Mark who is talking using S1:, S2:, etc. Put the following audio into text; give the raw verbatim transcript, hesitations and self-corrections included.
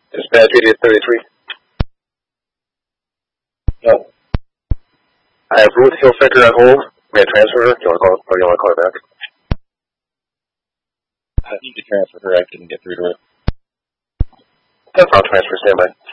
S1: Dispatch eighty-eight thirty-three.
S2: No.
S1: I have Ruth Hilfiger on hold. May I transfer her? Do you want to call, or do you want to call her back?
S2: I need to transfer her. I couldn't get through to her.
S1: That's I'll transfer. Stand by.